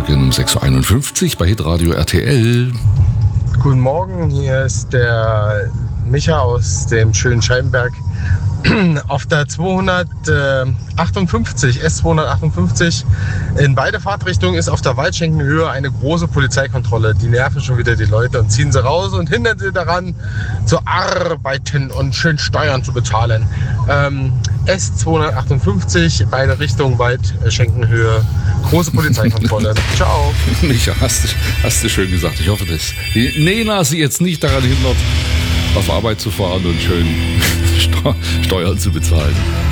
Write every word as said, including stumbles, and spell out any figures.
Beginn um sechs Uhr einundfünfzig bei Hitradio R T L. Guten Morgen, hier ist der Micha aus dem schönen Scheibenberg. Auf der zweihundertachtundfünfzig, S zweihundertachtundfünfzig in beide Fahrtrichtungen ist auf der Waldschenkenhöhe eine große Polizeikontrolle. Die nerven schon wieder die Leute und ziehen sie raus und hindern sie daran, zu arbeiten und schön Steuern zu bezahlen. Ähm, S zweihundertachtundfünfzig, beide Richtungen, Waldschenkenhöhe, große Polizeikontrolle. Ciao. Micha, hast du, hast du schön gesagt. Ich hoffe, dass Nena sie jetzt nicht daran hindert, auf Arbeit zu fahren und schön Steuern zu bezahlen.